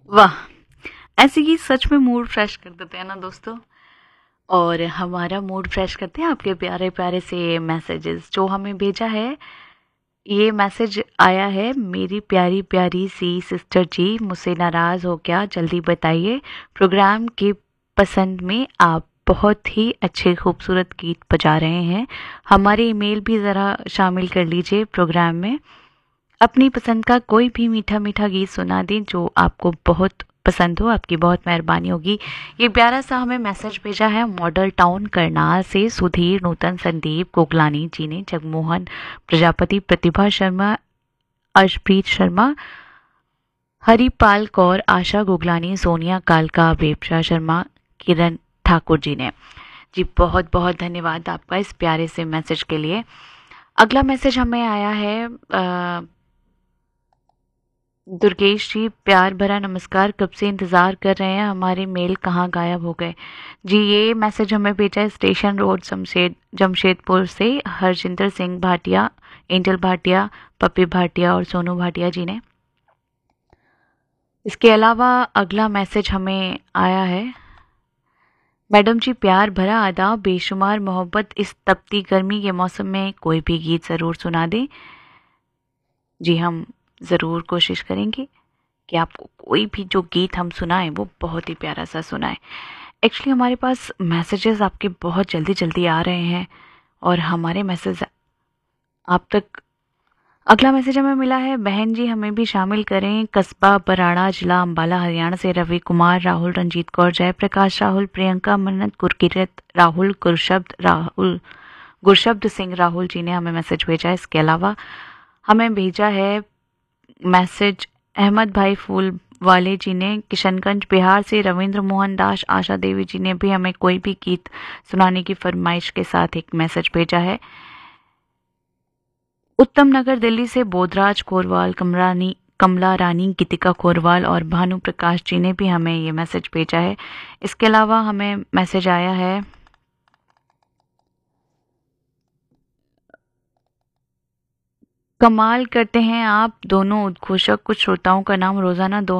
वाह! ऐसे गीत सच में मूड फ्रेश कर देते हैं ना दोस्तों। और हमारा मूड फ्रेश करते हैं आपके प्यारे-प्यारे से मैसेजेस जो हमें भेजा है। ये मैसेज आया है, मेरी प्यारी-प्यारी सी सिस्टर जी, मुझसे नाराज़ हो क्या? जल्दी बताइए। प्रोग्राम की पसंद में आप बहुत ही अच्छे खूबसूरत गीत बजा रहे हैं। हमारे ईमेल भी ज़रा शामिल कर लीजिए प्रोग्राम में। अपनी पसंद का कोई भी मीठा-मीठा गीत सुना दें जो आपको बहुत पसंद हो, आपकी बहुत मेहरबानी होगी। ये प्यारा सा हमें मैसेज भेजा है मॉडल टाउन करनाल से सुधीर, नूतन, संदीप गोगलानी जी ने। जगमोहन प्रजापति, प्रतिभा शर्मा, अर्शप्रीत शर्मा, हरिपाल कौर, आशा गोगलानी, सोनिया कालका, बेबशा शर्मा, किरण ठाकुर जी ने। जी बहुत बहुत धन्यवाद आपका इस प्यारे से मैसेज के लिए। अगला मैसेज हमें आया है दुर्गेश जी, प्यार भरा नमस्कार, कब से इंतज़ार कर रहे हैं, हमारे मेल कहाँ गायब हो गए। जी ये मैसेज हमें भेजा है स्टेशन रोड जमशेदपुर से हरजिंदर सिंह भाटिया, एंजल भाटिया, पप्पी भाटिया और सोनू भाटिया जी ने। इसके अलावा अगला मैसेज हमें आया है, मैडम जी प्यार भरा आदाब, बेशुमार मोहब्बत, इस तपती गर्मी के मौसम में कोई भी गीत ज़रूर सुना दें। जी हम ज़रूर कोशिश करेंगे कि आपको कोई भी जो गीत हम सुनाएं वो बहुत ही प्यारा सा सुनाएं। एक्चुअली हमारे पास मैसेजेस आपके बहुत जल्दी जल्दी आ रहे हैं और हमारे मैसेज आप तक। अगला मैसेज हमें मिला है, बहन जी हमें भी शामिल करें, कस्बा बराड़ा, जिला अम्बाला, हरियाणा से रवि कुमार, राहुल, रंजीत कौर, जयप्रकाश राहुल, प्रियंका, मन्नत, गुरकीरत राहुल, गुरशब्द सिंह राहुल जी ने हमें मैसेज भेजा है। इसके अलावा हमें भेजा है मैसेज अहमद भाई फूल वाले जी ने, किशनगंज बिहार से रविंद्र मोहन दास, आशा देवी जी ने भी हमें कोई भी गीत सुनाने की फरमाइश के साथ एक मैसेज भेजा है। उत्तम नगर दिल्ली से बोधराज कोरवाल, कमला रानी, गीतिका कोरवाल और भानु प्रकाश जी ने भी हमें ये मैसेज भेजा है। इसके अलावा हमें मैसेज आया है, कमाल करते हैं आप दोनों उद्घोषक, कुछ श्रोताओं का नाम रोजाना 2